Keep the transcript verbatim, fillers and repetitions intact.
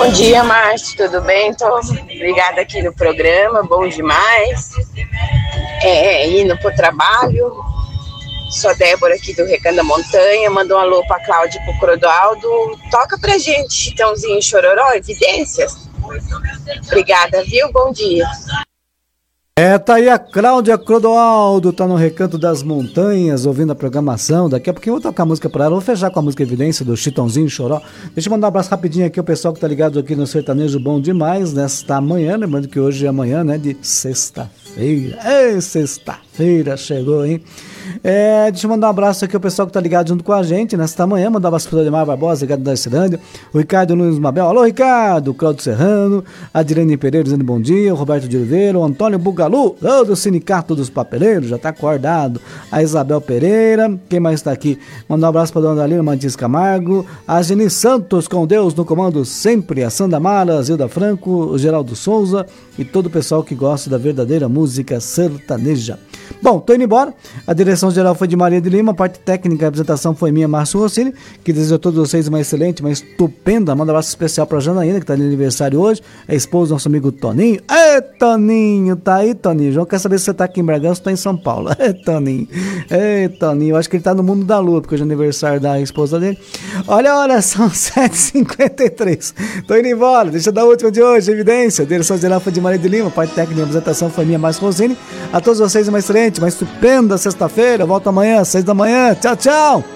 Bom dia, Márcio, tudo bem? Tô ligada aqui no programa, bom demais. É, indo pro trabalho. Sou Débora aqui do Recanto da Montanha, manda um alô pra Cláudia e pro Clodoaldo. Toca pra gente, Chitãozinho Chororó, Evidências. Obrigada, viu? Bom dia. É, tá aí a Cláudia Clodoaldo, tá no Recanto das Montanhas, ouvindo a programação. Daqui a pouquinho eu vou tocar a música pra ela. Vou fechar com a música Evidência do Chitãozinho Choró. Deixa eu mandar um abraço rapidinho aqui ao pessoal que tá ligado aqui no Sertanejo Bom Demais, nesta manhã. Lembrando que hoje é amanhã, né, de sexta-feira. Ei, sexta-feira chegou, hein? É, deixa eu mandar um abraço aqui ao pessoal que tá ligado junto com a gente nesta manhã. Mandar um abraço pro Ademar Barbosa, ligado da Cirândia, o Ricardo Nunes Mabel. Alô, Ricardo, o Claudio Serrano, a Direne Pereira dizendo bom dia, o Roberto de Oliveira, o Antônio Bugalu, oh, do Sindicato dos Papeleiros, já tá acordado, a Isabel Pereira, quem mais tá aqui? Mandar um abraço pra Dona Dalila Mantis Camargo, a Geni Santos, com Deus no comando sempre, a Sandra Mara, a Zilda Franco, o Geraldo Souza e todo o pessoal que gosta da verdadeira música sertaneja. Bom, tô indo embora. A direção geral foi de Maria de Lima, a parte técnica, a apresentação foi minha, Márcio Rossini, que desejo a todos vocês uma excelente, uma estupenda, manda um abraço especial pra Janaína, que tá de aniversário hoje, a esposa do nosso amigo Toninho. Ê, Toninho, tá aí, Toninho? João quer saber se você tá aqui em Bragança ou tá em São Paulo. Ê, Toninho, ê, Toninho, eu acho que ele tá no mundo da lua, porque hoje é aniversário da esposa dele. Olha, olha, são sete e cinquenta e três. Tô indo embora, deixa eu dar a última de hoje, Evidência. A direção geral foi de Maria de Lima, a parte técnica e a apresentação foi minha, Márcio Rossini. A todos vocês uma excelente, uma estupenda sexta-feira. Volto amanhã, seis da manhã. Tchau, tchau.